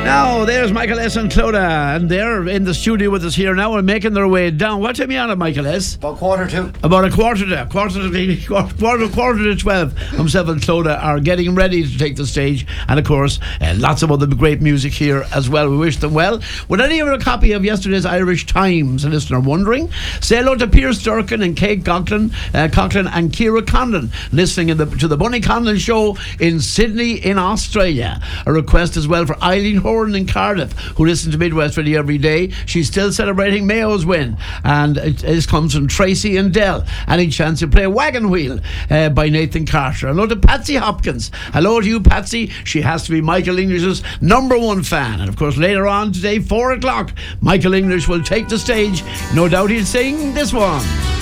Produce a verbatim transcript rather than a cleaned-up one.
Now, there's Michael S. and Clodagh, and they're in the studio with us here now and making their way down. What time are you on it, Michael S? About quarter to. About a quarter to, quarter to, quarter, quarter to twelve. Himself and Clodagh are getting ready to take the stage, and of course, uh, lots of other great music here as well. We wish them well. Would any of you have a copy of yesterday's Irish Times, a listener wondering? Say hello to Pierce Durkin and Kate Coughlin, uh, Coughlin and Ciara Conlon, listening in the, to the Bunny Conlon Show in Sydney, in Australia. A request as well for Eileen Horan in Cardiff, who listens to Midwest Radio every day. She's still celebrating Mayo's win, and it, it comes from Tracy and Dell. Any chance to play Wagon Wheel uh, by Nathan Carter? Hello to Patsy Hopkins. Hello to you, Patsy. She has to be Michael English's number one fan. And of course, later on today, four o'clock, Michael English will take the stage. No doubt he'll sing this one.